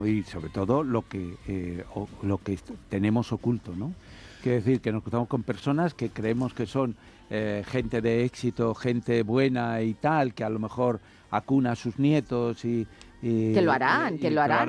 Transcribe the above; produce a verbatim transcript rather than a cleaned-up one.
Y sobre todo lo que, eh, o, lo que tenemos oculto, ¿no? Quiere decir que nos cruzamos con personas que creemos que son eh, gente de éxito, gente buena y tal, que a lo mejor acuna a sus nietos y... y Que lo harán, y, que y lo que harán.